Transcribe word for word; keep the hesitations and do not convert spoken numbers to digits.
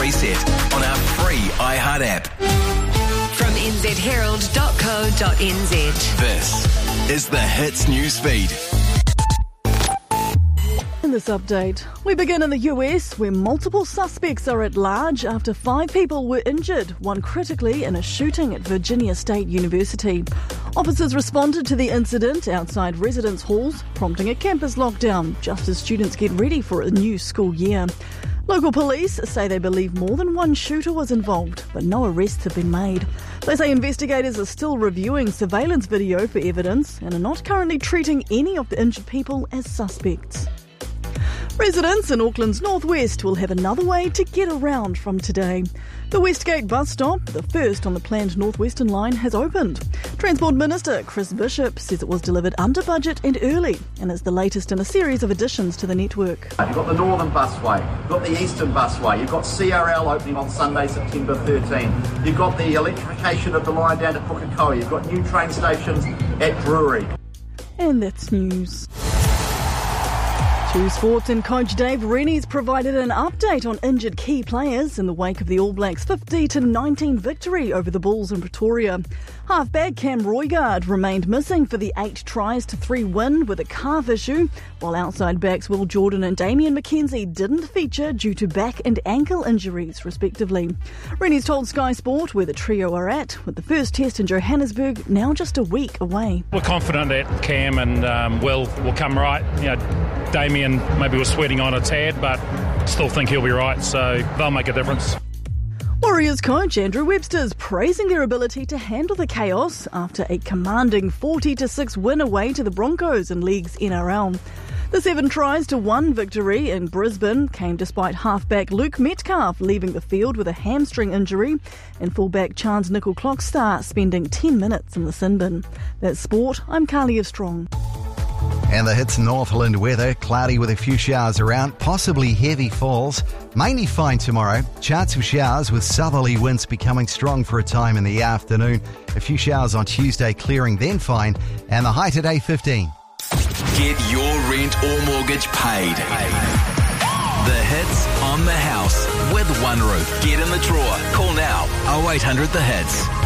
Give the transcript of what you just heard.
Reset on our free iHeart app. From n z herald dot co dot n z. This is the Hits News Feed. In this update, we begin in the U S, where multiple suspects are at large after five people were injured, one critically, in a shooting at Virginia State University. Officers responded to the incident outside residence halls, prompting a campus lockdown just as students get ready for a new school year. Local police say they believe more than one shooter was involved, but no arrests have been made. They say investigators are still reviewing surveillance video for evidence and are not currently treating any of the injured people as suspects. Residents in Auckland's northwest will have another way to get around from today. The Westgate bus stop, the first on the planned North Western line, has opened. Transport Minister Chris Bishop says it was delivered under budget and early and is the latest in a series of additions to the network. You've got the Northern Busway, you've got the Eastern Busway, you've got C R L opening on Sunday, September thirteenth, you've got the electrification of the line down to Pukekohe, you've got new train stations at Drury. And that's news. To sports, and coach Dave Rennie's provided an update on injured key players in the wake of the All Blacks' fifty to nineteen victory over the Bulls in Pretoria. Halfback Cam Roigard remained missing for the eight tries to three win with a calf issue, while outside backs Will Jordan and Damian McKenzie didn't feature due to back and ankle injuries, respectively. Rennie's told Sky Sport where the trio are at, with the first test in Johannesburg now just a week away. We're confident that Cam and um, Will will come right. You know, Damian maybe was sweating on a tad, but still think he'll be right, so they'll make a difference. Warriors coach Andrew Webster's praising their ability to handle the chaos after a commanding forty to six win away to the Broncos in League's N R L. The seven tries to one victory in Brisbane came despite halfback Luke Metcalf leaving the field with a hamstring injury and fullback Chance Nickel-Clockstar spending ten minutes in the sin bin. That's sport. I'm Carly of Strong. And the Hits Northland weather, cloudy with a few showers around, possibly heavy falls. Mainly fine tomorrow. Chance of showers with southerly winds becoming strong for a time in the afternoon. A few showers on Tuesday, clearing, then fine. And the high today, fifteen. Get your rent or mortgage paid. The Hits on the house with One Roof. Get in the drawer. Call now oh eight hundred the hits.